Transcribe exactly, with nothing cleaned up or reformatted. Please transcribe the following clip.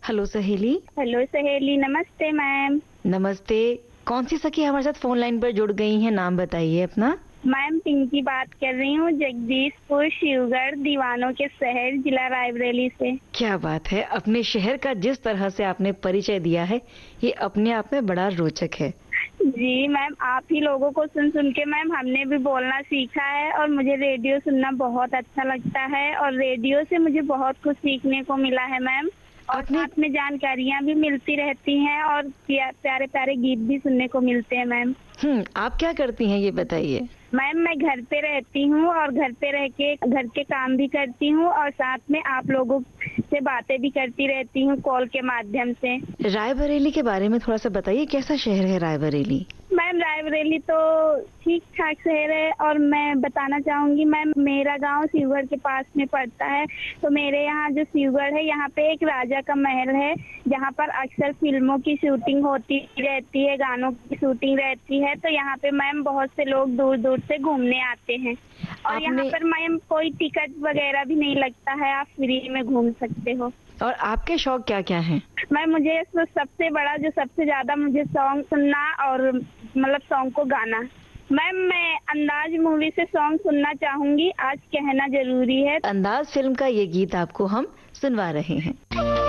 Hello सहेली। Hello सहेली, नमस्ते मैम। नमस्ते। कौन सी सखी हमारे साथ फोन लाइन पर जुड़ गई हैं? नाम बताइए अपना। मैम पिंकी बात कर रही हूँ, जगदीशपुर शिवगढ़ दीवानों के शहर, जिला रायबरेली से। क्या बात है, अपने शहर का जिस तरह से आपने परिचय दिया है ये अपने आप में बड़ा रोचक है। जी मैम, आप ही लोगों को सुन सुन के मैम हमने भी बोलना सीखा है और मुझे रेडियो सुनना बहुत अच्छा लगता है और रेडियो से मुझे बहुत कुछ सीखने को मिला है मैम। और आपने साथ में जानकारियाँ भी मिलती रहती हैं और प्यारे प्यारे गीत भी सुनने को मिलते हैं मैम। हम्म आप क्या करती हैं ये बताइए। मैम मैं घर पे रहती हूँ और घर पे रह के घर के काम भी करती हूँ और साथ में आप लोगों से बातें भी करती रहती हूँ कॉल के माध्यम से। रायबरेली के बारे में थोड़ा सा बताइए, कैसा शहर है रायबरेली? मैम रायबरेली तो ठीक ठाक शहर है और मैं बताना चाहूंगी मैम, मेरा गांव शिवगढ़ के पास में पड़ता है। तो मेरे यहाँ जो शिवगढ़ है, यहाँ पे एक राजा का महल है जहाँ पर अक्सर फिल्मों की शूटिंग होती रहती है, गानों की शूटिंग रहती है। तो यहाँ पे मैम बहुत से लोग दूर दूर से घूमने आते हैं और यहाँ आपने पर मैम कोई टिकट वगैरह भी नहीं लगता है, आप फ्री में घूम सकते हो। और आपके शौक क्या क्या हैं? मैं मुझे तो सबसे बड़ा जो सबसे ज्यादा मुझे सॉन्ग सुनना और मतलब सॉन्ग को गाना। मैम मैं अंदाज मूवी से सॉन्ग सुनना चाहूंगी, आज कहना जरूरी है। अंदाज फिल्म का ये गीत आपको हम सुनवा रहे हैं।